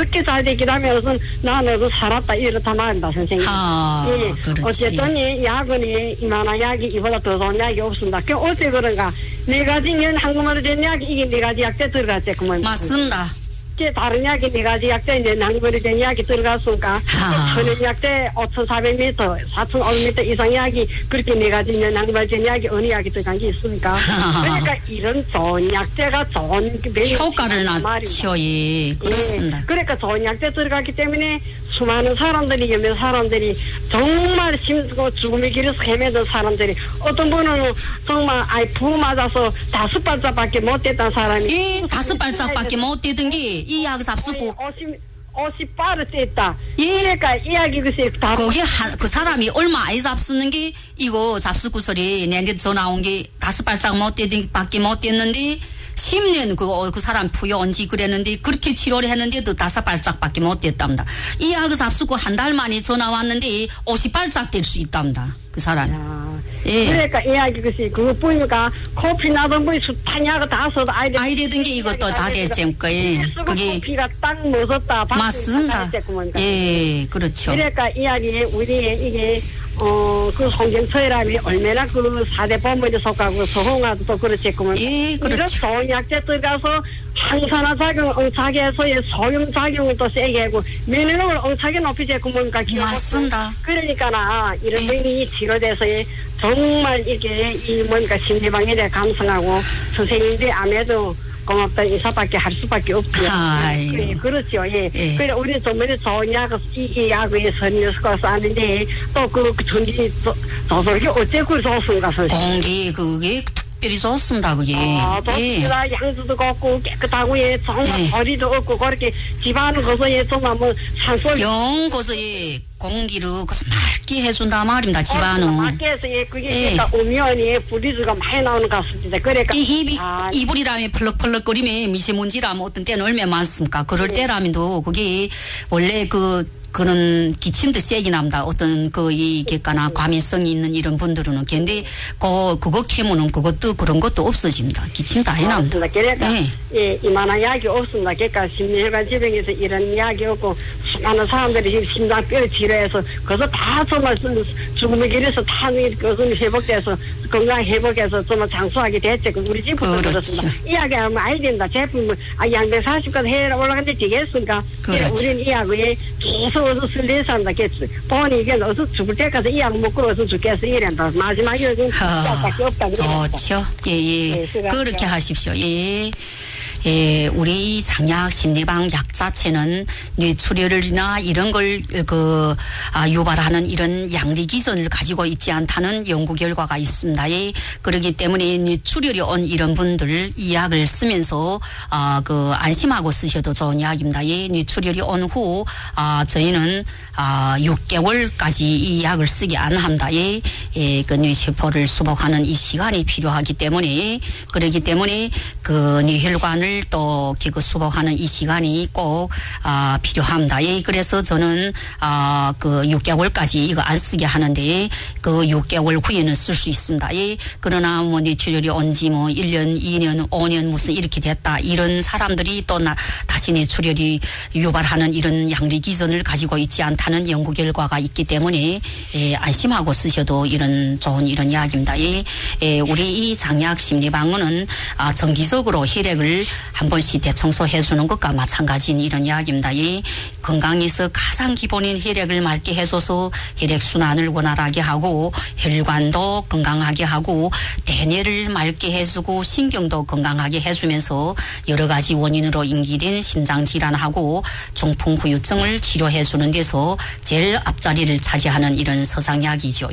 그렇게 잘 되긴 하면서 나는 살았다 이렇다 말입니다, 선생님. 예. 그렇지. 어쨌든 이 약은 이만한 약이 이보다 더 좋은 약이 없습니다. 그 어째 그런가? 네 가지 년 한꺼번에 된 약이 이게 네 가지 약재 들어갔지, 그만. 맞습니다. 다른 약이 네 가지 약재 이제 한꺼번에 된 약이 들어갔으니까 천연 약재 5,400m, 4,500m 이상 약이 그렇게 네 가지 년 한꺼번에 된 약이 어느 약이 들어간 게 있습니까? 그러니까 이런 좋은 약재가 좋은 효과를 낳죠. 예, 그렇습니다. 예, 그러니까 좋은 약재 들어갔기 때문에 수많은 사람들이 몇몇 사람들이 정말 힘들고 죽음의 길에서 헤매던 사람들이 어떤 분은 정말 부 맞아서 5발짝밖에 못 됐던 사람이 예, 5발짝밖에 못 되던 게 이 약 잡수고 50발을 뗐다. 예. 그러니까 이야기 글쎄 다 거기 그 사람이 얼마 아이 잡수는 게 이거 잡수구설이 내한테 전화 온 게 5발짝 못 되던 밖에 못 됐는데 10년 그 사람 부여온지 그랬는데 그렇게 치료를 했는데도 5발짝밖에 못 됐답니다. 이 약을 잡수고 한 달 만에 전화 왔는데 50발짝 될 수 있답니다. 그 사람이. 예. 그러니까 이야기 글쎄 그거 보니까 코피 나던 분이 숱한 약을 다 써도 아이 되던 게 이것도 다 됐지. 예. 그게 코피가 딱 멎었다. 맞습니다. 예, 그렇죠. 그러니까 이야기 우리의 이게 그 송경철이라면 얼마나 그 4대 본문에 속하고 소홍아도 또 그렇겠구만. 예, 그렇죠. 이런 좋은 약재 들어가서 항산화 작용, 엉차게 해서 소염 작용을 또 세게 하고 면역력을 엉차게 높이자고 뭡니까? 맞습니다. 그러니까 이런 병이 치료돼서 정말 이게 뭡니까 심리방에 대해 감성하고 선생님들이 아무래도 고맙다 인사밖에 할 수밖에 없죠. 네, 그렇죠. 예. 그래 우리 전번에 좋은 약을 이 약의 선녀수가 썼는데 또 그 전기 저소리 어째고 좋습니까, 선생님? 공기 그게 특별히 좋습니다, 그게. 좋습니다. 양수도 걷고 깨끗하고 정말 소리도 없고 그렇게 집안은 거서 정말 뭐 산소리 영 거서 공기를 거서 맑게 해준다 말입니다, 집안은. 맑게 해서 그게 오면이 분리수가 많이 나오는 것 같습니다. 그러니까 이불이라면 펄럭펄럭거리면 미세먼지라면 어떤 때는 얼마나 많습니까? 그럴 때라면도 그게 원래 그런 기침도 세게 납니다. 어떤 이게까나 과민성이 있는 이런 분들은 근데 그거 캐면은 그것도 그런 것도 없어집니다. 기침 다 해납니다. 그러니까 이만한 약이 없습니다. 그러니까 심리혈관 질병에서 이런 약이 없고 수많은 사람들이 지금 심장뼈 치료해서 그래서 다 정말 죽음의 길에서 다 그것은 회복돼서 건강 회복해서 정말 장수하게 됐죠. 우리 집부터 그렇습니다. 이 약이 하면 아이 된다. 제품을 양대 40까지 해라 올라갔는데 되겠습니까? 우리는 이 약에 계속 어서 쓸려 산다. 본이 이게 어서 죽을 때까지 이 약 먹고 어서 죽겠어 이란다. 마지막에 좀 약밖에 없다. 좋죠. 예. 그렇게 하십시오. 예, 우리 장약 심리방 약 자체는 뇌출혈이나 이런 걸 유발하는 이런 양리 기전을 가지고 있지 않다는 연구 결과가 있습니다. 그렇기 때문에 뇌출혈이 온 이런 분들 이 약을 쓰면서 안심하고 쓰셔도 좋은 약입니다. 뇌출혈이 온 후 저희는 6개월까지 이 약을 쓰게 안 합니다. 그 뇌세포를 수복하는 이 시간이 필요하기 때문에 그렇기 때문에 그 뇌혈관을 또 수복하는 이 시간이 꼭 필요합니다. 그래서 저는 그 6개월까지 이거 안 쓰게 하는데 그 6개월 후에는 쓸 수 있습니다. 그러나 뭐 뇌출혈이 온지 뭐 1년, 2년, 5년 무슨 이렇게 됐다 이런 사람들이 또 다시 뇌출혈이 유발하는 이런 양리 기전을 가지고 있지 않다는 연구 결과가 있기 때문에 안심하고 쓰셔도 좋은 이런 약입니다. 우리 이 장약 심리방어는 정기적으로 혈액을 한 번씩 대청소해 주는 것과 마찬가지인 이런 약입니다. 건강에서 가장 기본인 혈액을 맑게 해줘서 혈액 순환을 원활하게 하고 혈관도 건강하게 하고 대뇌를 맑게 해주고 신경도 건강하게 해주면서 여러 가지 원인으로 인기된 심장 질환하고 중풍 후유증을 치료해 주는 데서 제일 앞자리를 차지하는 이런 서상약이죠.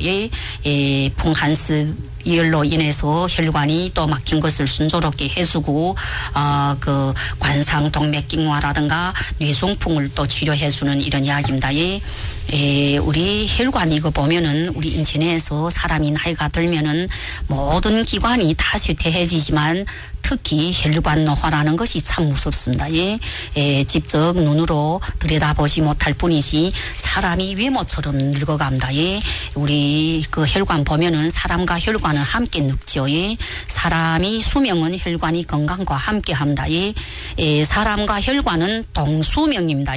풍한습 열로 인해서 혈관이 또 막힌 것을 순조롭게 해주고 그 관상 동맥경화라든가 뇌중풍을 또 치료해주는 이런 약입니다. 우리 혈관 이거 보면은 우리 인체내에서 사람이 나이가 들면은 모든 기관이 다 쇠퇴해지지만 특히 혈관 노화라는 것이 참 무섭습니다. 직접 눈으로 들여다보지 못할 뿐이지 사람이 외모처럼 늙어갑니다. 우리 그 혈관 보면은 사람과 혈관은 함께 늙죠. 사람이 수명은 혈관이 건강과 함께 합니다. 사람과 혈관은 동수명입니다.